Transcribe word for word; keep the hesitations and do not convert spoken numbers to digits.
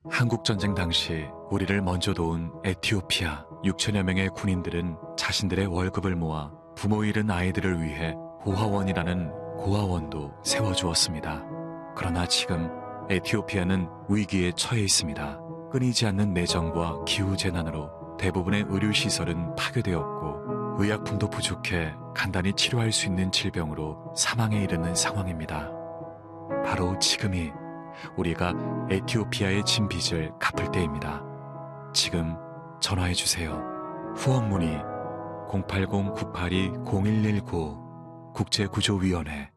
한국전쟁 당시 우리를 먼저 도운 에티오피아 육천여 명의 군인들은 자신들의 월급을 모아 부모 잃은 아이들을 위해 고아원이라는 고아원도 세워주었습니다. 그러나 지금 에티오피아는 위기에 처해 있습니다. 끊이지 않는 내전과 기후재난으로 대부분의 의료시설은 파괴되었고 의약품도 부족해 간단히 치료할 수 있는 질병으로 사망에 이르는 상황입니다. 바로 지금이 우리가 에티오피아의 진 빚을 갚을 때입니다. 지금 전화해주세요. 후원 문의 공팔공 구팔이 공일일구 국제구조위원회